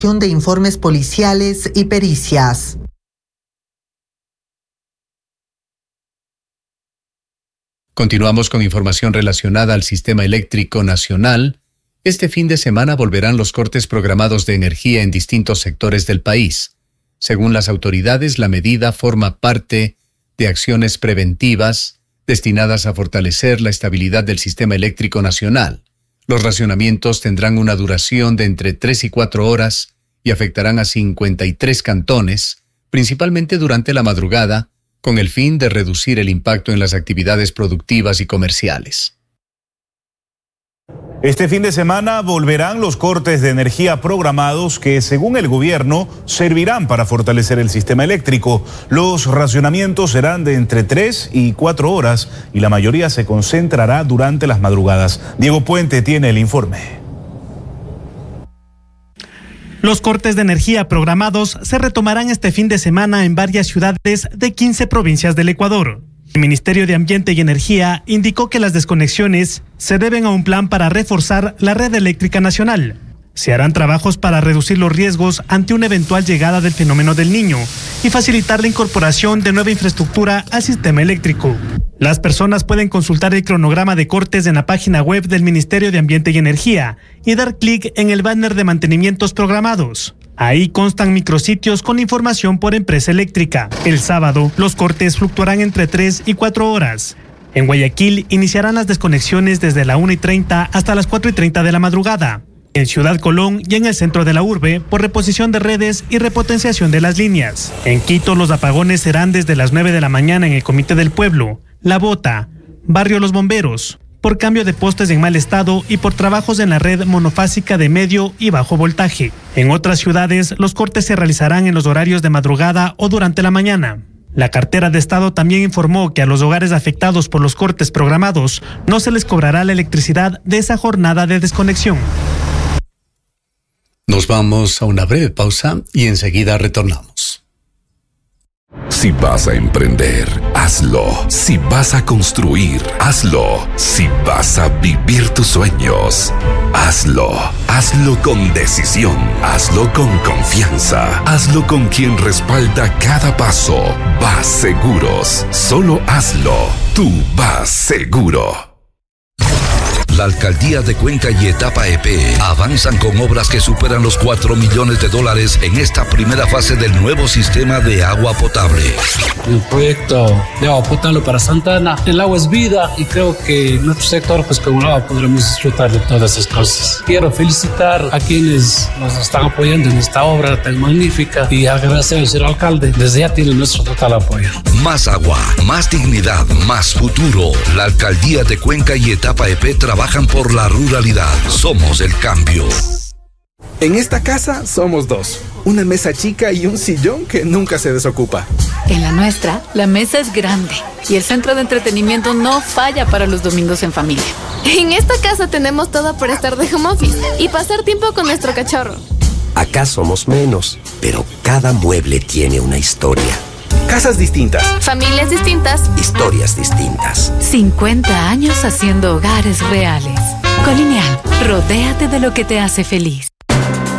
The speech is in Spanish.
de informes policiales y pericias. Continuamos con información relacionada al sistema eléctrico nacional. Este fin de semana volverán los cortes programados de energía en distintos sectores del país. Según las autoridades, la medida forma parte de acciones preventivas destinadas a fortalecer la estabilidad del sistema eléctrico nacional. Los racionamientos tendrán una duración de entre 3 y 4 horas y afectarán a 53 cantones, principalmente durante la madrugada, con el fin de reducir el impacto en las actividades productivas y comerciales. Este fin de semana volverán los cortes de energía programados que, según el gobierno, servirán para fortalecer el sistema eléctrico. Los racionamientos serán de entre 3 y 4 horas y la mayoría se concentrará durante las madrugadas. Diego Puente tiene el informe. Los cortes de energía programados se retomarán este fin de semana en varias ciudades de 15 provincias del Ecuador. El Ministerio de Ambiente y Energía indicó que las desconexiones se deben a un plan para reforzar la red eléctrica nacional. Se harán trabajos para reducir los riesgos ante una eventual llegada del fenómeno del Niño y facilitar la incorporación de nueva infraestructura al sistema eléctrico. Las personas pueden consultar el cronograma de cortes en la página web del Ministerio de Ambiente y Energía y dar clic en el banner de mantenimientos programados. Ahí constan micrositios con información por empresa eléctrica. El sábado, los cortes fluctuarán entre 3 y 4 horas. En Guayaquil iniciarán las desconexiones desde la 1:30 hasta las 4:30 de la madrugada. En Ciudad Colón y en el centro de la urbe, por reposición de redes y repotenciación de las líneas. En Quito, los apagones serán desde las 9 de la mañana en el Comité del Pueblo, La Bota, Barrio Los Bomberos, por cambio de postes en mal estado y por trabajos en la red monofásica de medio y bajo voltaje. En otras ciudades, los cortes se realizarán en los horarios de madrugada o durante la mañana. La cartera de Estado también informó que a los hogares afectados por los cortes programados no se les cobrará la electricidad de esa jornada de desconexión. Nos vamos a una breve pausa y enseguida retornamos. Si vas a emprender, hazlo. Si vas a construir, hazlo. Si vas a vivir tus sueños, hazlo. Hazlo con decisión. Hazlo con confianza. Hazlo con quien respalda cada paso. Vas Seguros. Solo hazlo. Tú vas seguro. La Alcaldía de Cuenca y Etapa EP avanzan con obras que superan los $4 millones en esta primera fase del nuevo sistema de agua potable. El proyecto de agua potable para Santana, el agua es vida y creo que en nuestro sector, pues con el agua podremos disfrutar de todas esas cosas. Quiero felicitar a quienes nos están apoyando en esta obra tan magnífica y agradecer al señor alcalde. Desde ya tiene nuestro total apoyo. Más agua, más dignidad, más futuro. La Alcaldía de Cuenca y Etapa EP trabajan por la ruralidad. Somos el cambio. En esta casa somos dos. Una mesa chica y un sillón que nunca se desocupa. En la nuestra, la mesa es grande y el centro de entretenimiento no falla para los domingos en familia. En esta casa tenemos todo para estar de home office y pasar tiempo con nuestro cachorro. Acá somos menos, pero cada mueble tiene una historia. Casas distintas. Familias distintas. Historias distintas. 50 años haciendo hogares reales. Colonial, rodéate de lo que te hace feliz.